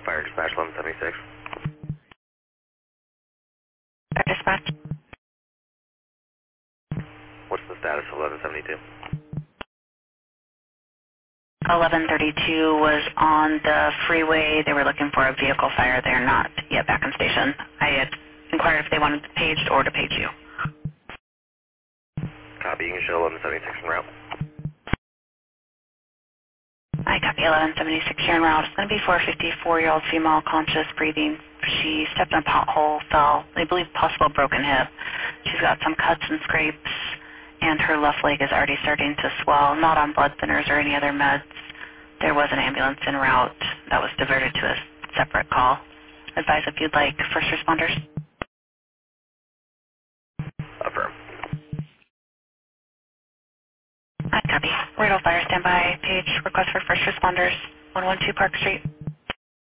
Fire Dispatch 1176. Dispatch. What's the status of 1172? 1132 was on the freeway. They were looking for a vehicle fire. They're not yet back on station. I had inquired if they wanted paged or to page you. Copy, you can show 1176 en route. I copy 1176 here en route. It's going to be for a 54-year-old female, conscious, breathing. She stepped in a pothole, fell, they believe possible broken hip. She's got some cuts and scrapes, and her left leg is already starting to swell, not on blood thinners or any other meds. There was an ambulance en route that was diverted to a separate call. Advise if you'd like first responders. Affirm. I copy. Riddle Fire standby. Page request for first responders. 112 Park Street.